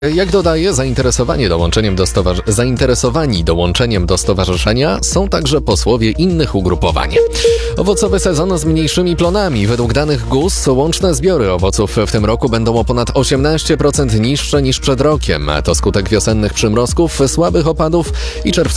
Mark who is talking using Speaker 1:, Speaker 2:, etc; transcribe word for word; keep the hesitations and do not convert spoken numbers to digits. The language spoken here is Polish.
Speaker 1: Jak dodaje, zainteresowanie dołączeniem do stowar- zainteresowani dołączeniem do stowarzyszenia są także posłowie innych ugrupowań. Owocowy sezon z mniejszymi plonami. Według danych G U S łączne zbiory owoców w tym roku będą o ponad osiemnaście procent niższe niż przed rokiem. To skutek wiosennych przymrozków, słabych opadów i czerwcowych